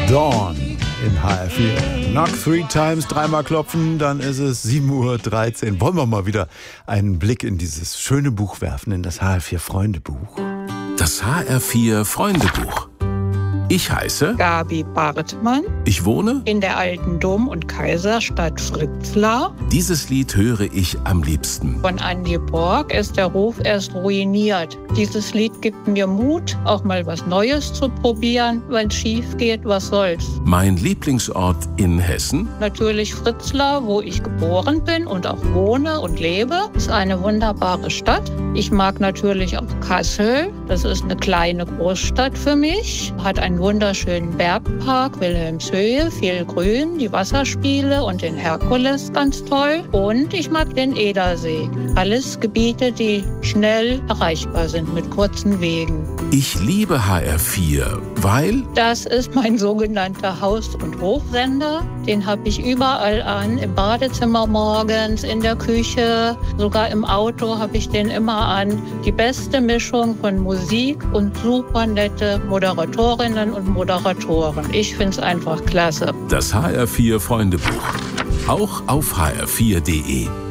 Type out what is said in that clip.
Dawn in HR4. Knock 3 times, dreimal klopfen, dann ist es 7:13 Uhr. Wollen wir mal wieder einen Blick in dieses schöne Buch werfen, in das HR4 Freundebuch. Das HR4 Freundebuch. Ich heiße Gabi Bartmann. Ich wohne In der alten Dom- und Kaiserstadt Fritzlar. Dieses Lied höre ich am liebsten. Von Andy Borg ist der Ruf erst ruiniert. Dieses Lied gibt mir Mut, auch mal was Neues zu probieren. Wenn es schief geht, was soll's? Mein Lieblingsort in Hessen? Natürlich Fritzlar, wo ich geboren bin und auch wohne und lebe. Ist eine wunderbare Stadt. Ich mag natürlich auch Kassel. Das ist eine kleine Großstadt für mich. Hat einen wunderschönen Bergpark, Wilhelmshöhe, viel Grün, die Wasserspiele und den Herkules ganz toll. Und ich mag den Edersee. Alles Gebiete, die schnell erreichbar sind mit kurzen Wegen. Ich liebe HR4, weil Das ist mein sogenannter Haus- und Hofsender. Den habe ich überall an, im Badezimmer morgens, in der Küche, sogar im Auto habe ich den immer an. Die beste Mischung von Musik und super nette Moderatorinnen und Moderatoren. Ich finde es einfach klasse. das HR4 Freundebuch. Auch auf hr4.de.